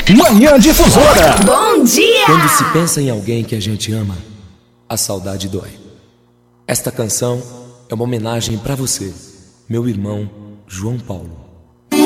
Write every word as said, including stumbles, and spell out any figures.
Manhã Difusora. Bom dia! Quando se pensa em alguém que a gente ama, a saudade dói. Esta canção é uma homenagem pra você, meu irmão João Paulo.